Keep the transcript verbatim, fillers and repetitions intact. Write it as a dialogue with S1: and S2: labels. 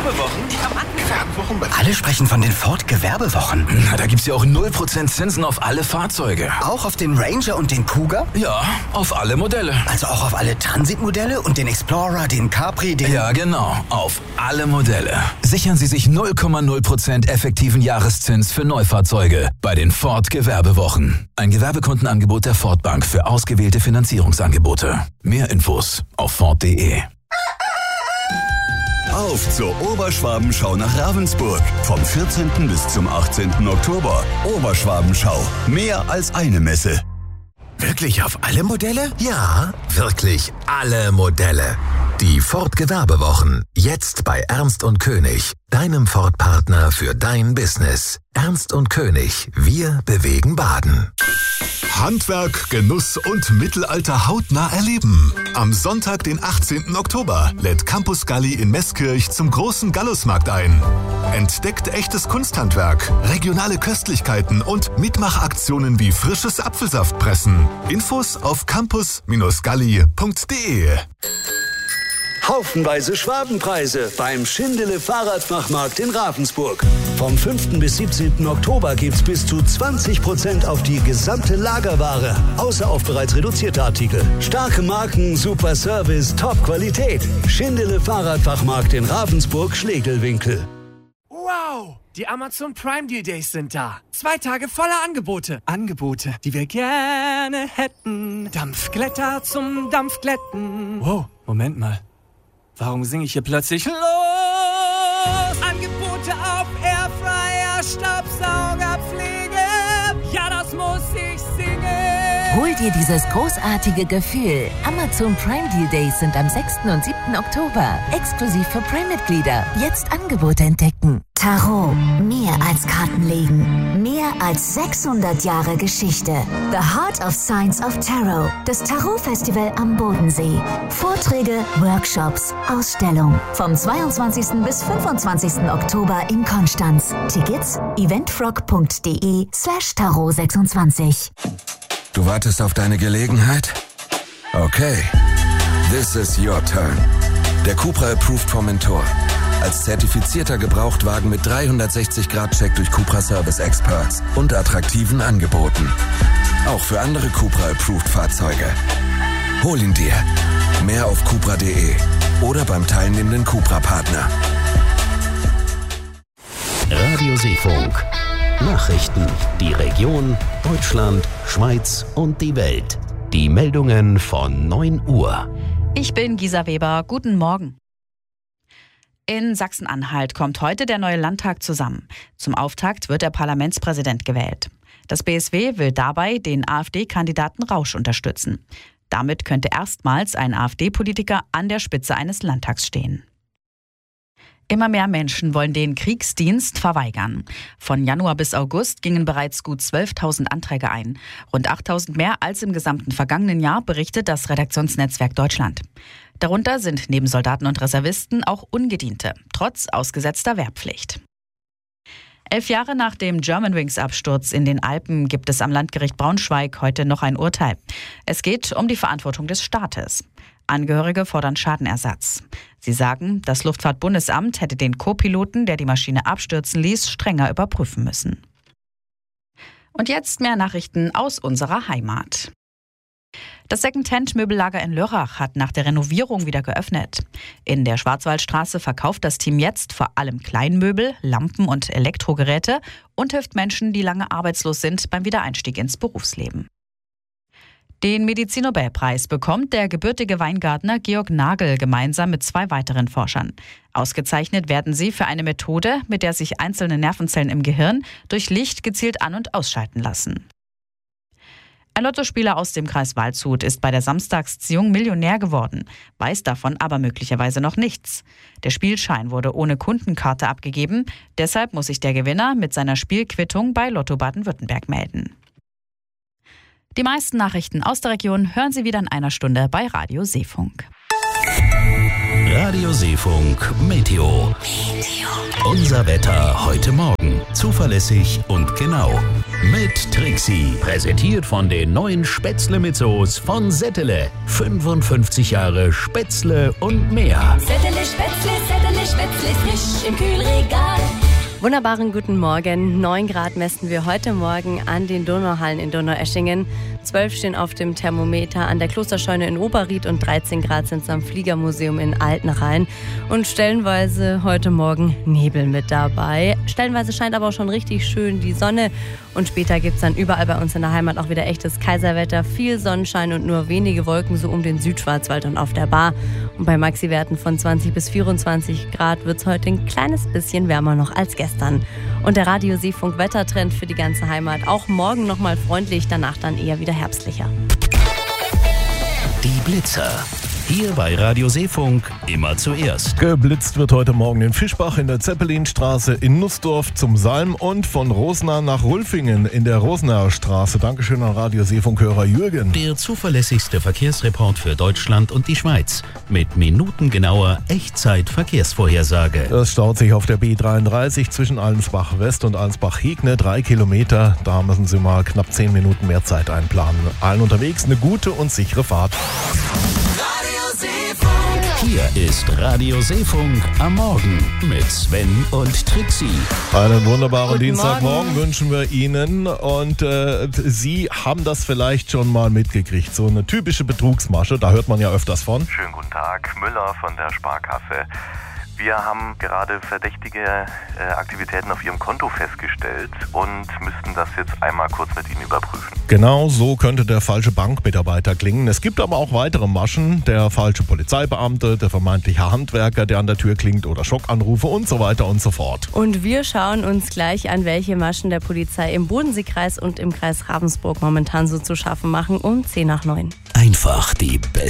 S1: Gewerbewochen?
S2: Gewerbewochen?
S3: Alle sprechen von den Ford Gewerbewochen.
S2: Na, da gibt's ja auch null Prozent Zinsen auf alle Fahrzeuge.
S3: Auch auf den Ranger und den Kuga?
S2: Ja, auf alle Modelle.
S3: Also auch auf alle Transitmodelle und den Explorer, den Capri, den...
S2: Ja, genau. Auf alle Modelle. Sichern Sie sich null Komma null Prozent effektiven Jahreszins für Neufahrzeuge bei den Ford Gewerbewochen. Ein Gewerbekundenangebot der Ford Bank für ausgewählte Finanzierungsangebote. Mehr Infos auf ford punkt de.
S4: Auf zur Oberschwabenschau nach Ravensburg. Vom vierzehnten bis zum achtzehnten Oktober. Oberschwabenschau. Mehr als eine Messe.
S5: Wirklich auf alle Modelle? Ja, wirklich alle Modelle. Die Ford Gewerbewochen. Jetzt bei Ernst und König. Deinem Ford-Partner für dein Business. Ernst und König. Wir bewegen Baden.
S6: Handwerk, Genuss und Mittelalter hautnah erleben. Am Sonntag, den achtzehnten Oktober, lädt Campus Galli in Meßkirch zum großen Gallusmarkt ein. Entdeckt echtes Kunsthandwerk, regionale Köstlichkeiten und Mitmachaktionen wie frisches Apfelsaftpressen. Infos auf campus Galli punkt de.
S7: Haufenweise Schwabenpreise beim Schindele Fahrradfachmarkt in Ravensburg. Vom fünften bis siebzehnten Oktober gibt's bis zu zwanzig Prozent auf die gesamte Lagerware, außer auf bereits reduzierte Artikel. Starke Marken, super Service, Top-Qualität. Schindele Fahrradfachmarkt in Ravensburg-Schlegelwinkel.
S1: Wow! Die Amazon Prime Deal Days sind da. Zwei Tage voller Angebote. Angebote, die wir gerne hätten. Dampfglätter zum Dampfglätten. Wow, Moment mal. Warum singe ich hier plötzlich los? Angebote auf Airfryer, Staubsaugerpflege. Ja, das muss ich singen.
S8: Hol dir dieses großartige Gefühl. Amazon Prime Deal Days sind am sechsten und siebten Oktober. Exklusiv für Prime-Mitglieder. Jetzt Angebote entdecken.
S9: Tarot. Mehr als Kartenlegen. Mehr als sechshundert Jahre Geschichte. The Heart of Science of Tarot. Das Tarot-Festival am Bodensee. Vorträge, Workshops, Ausstellung. Vom zweiundzwanzigsten bis fünfundzwanzigsten Oktober in Konstanz. Tickets eventfrog punkt de slash tarot sechsundzwanzig.
S5: Du wartest auf deine Gelegenheit? Okay. This is your turn. Der Cupra Approved Formentor. Als zertifizierter Gebrauchtwagen mit dreihundertsechzig Grad Check durch Cupra Service Experts und attraktiven Angeboten. Auch für andere Cupra Approved Fahrzeuge. Hol ihn dir. Mehr auf cupra punkt de oder beim teilnehmenden Cupra-Partner.
S10: Radio Seefunk. Nachrichten. Die Region, Deutschland, Schweiz und die Welt. Die Meldungen von neun Uhr.
S11: Ich bin Gisa Weber. Guten Morgen. In Sachsen-Anhalt kommt heute der neue Landtag zusammen. Zum Auftakt wird der Parlamentspräsident gewählt. Das B S W will dabei den AfD-Kandidaten Rausch unterstützen. Damit könnte erstmals ein AfD-Politiker an der Spitze eines Landtags stehen. Immer mehr Menschen wollen den Kriegsdienst verweigern. Von Januar bis August gingen bereits gut zwölftausend Anträge ein. Rund achttausend mehr als im gesamten vergangenen Jahr, berichtet das Redaktionsnetzwerk Deutschland. Darunter sind neben Soldaten und Reservisten auch Ungediente, trotz ausgesetzter Wehrpflicht. Elf Jahre nach dem Germanwings-Absturz in den Alpen gibt es am Landgericht Braunschweig heute noch ein Urteil. Es geht um die Verantwortung des Staates. Angehörige fordern Schadenersatz. Sie sagen, das Luftfahrtbundesamt hätte den Co-Piloten, der die Maschine abstürzen ließ, strenger überprüfen müssen. Und jetzt mehr Nachrichten aus unserer Heimat. Das Second-Hand-Möbellager in Lörrach hat nach der Renovierung wieder geöffnet. In der Schwarzwaldstraße verkauft das Team jetzt vor allem Kleinmöbel, Lampen und Elektrogeräte und hilft Menschen, die lange arbeitslos sind, beim Wiedereinstieg ins Berufsleben. Den Medizin-Nobelpreis bekommt der gebürtige Weingartner Georg Nagel gemeinsam mit zwei weiteren Forschern. Ausgezeichnet werden sie für eine Methode, mit der sich einzelne Nervenzellen im Gehirn durch Licht gezielt an- und ausschalten lassen. Ein Lottospieler aus dem Kreis Waldshut ist bei der Samstagsziehung Millionär geworden, weiß davon aber möglicherweise noch nichts. Der Spielschein wurde ohne Kundenkarte abgegeben, deshalb muss sich der Gewinner mit seiner Spielquittung bei Lotto Baden-Württemberg melden. Die meisten Nachrichten aus der Region hören Sie wieder in einer Stunde bei Radio Seefunk.
S10: Radio Seefunk Meteo. Meteo. Unser Wetter heute Morgen. Zuverlässig und genau. Mit Trixie. Präsentiert von den neuen Spätzle mit Soße von Settele. fünfundfünfzig Jahre Spätzle und mehr.
S12: Settele Spätzle, Settele Spätzle. Spätzle frisch im Kühlregal.
S13: Wunderbaren guten Morgen. neun Grad messen wir heute Morgen an den Donauhallen in Donaueschingen. zwölf stehen auf dem Thermometer an der Klosterscheune in Oberried und dreizehn Grad sind es am Fliegermuseum in Altenrhein. Und stellenweise heute Morgen Nebel mit dabei. Stellenweise scheint aber auch schon richtig schön die Sonne. Und später gibt es dann überall bei uns in der Heimat auch wieder echtes Kaiserwetter. Viel Sonnenschein und nur wenige Wolken so um den Südschwarzwald und auf der Bar. Und bei Maxi-Werten von zwanzig bis vierundzwanzig Grad wird es heute ein kleines bisschen wärmer noch als gestern. Und der Radio-Seefunk-Wettertrend für die ganze Heimat. Auch morgen nochmal freundlich, danach dann eher wieder herbstlicher.
S10: Die Blitzer. Hier bei Radio Seefunk immer zuerst.
S14: Geblitzt wird heute Morgen in Fischbach in der Zeppelinstraße, in Nussdorf zum Salm und von Rosna nach Rulfingen in der Rosnaer Straße. Dankeschön an Radio Seefunk-Hörer Jürgen.
S10: Der zuverlässigste Verkehrsreport für Deutschland und die Schweiz. Mit minutengenauer Echtzeit-Verkehrsvorhersage.
S14: Es staut sich auf der B dreiunddreißig zwischen Allensbach West und Allensbach-Hegne. Drei Kilometer. Da müssen Sie mal knapp zehn Minuten mehr Zeit einplanen. Allen unterwegs eine gute und sichere Fahrt.
S10: Hier ist Radio Seefunk am Morgen mit Sven und Trixie.
S14: Einen wunderbaren
S13: Guten
S14: Dienstagmorgen
S13: Morgen.
S14: wünschen wir Ihnen. Und äh, Sie haben das vielleicht schon mal mitgekriegt. So eine typische Betrugsmasche, da hört man ja öfters von.
S15: Schönen guten Tag, Müller von der Sparkasse. Wir haben gerade verdächtige äh, Aktivitäten auf Ihrem Konto festgestellt und müssten das jetzt einmal kurz mit Ihnen überprüfen.
S14: Genau so könnte der falsche Bankmitarbeiter klingen. Es gibt aber auch weitere Maschen. Der falsche Polizeibeamte, der vermeintliche Handwerker, der an der Tür klingt oder Schockanrufe und so weiter und so fort.
S13: Und wir schauen uns gleich an, welche Maschen der Polizei im Bodenseekreis und im Kreis Ravensburg momentan so zu schaffen machen, um zehn nach neun.
S10: Einfach die beste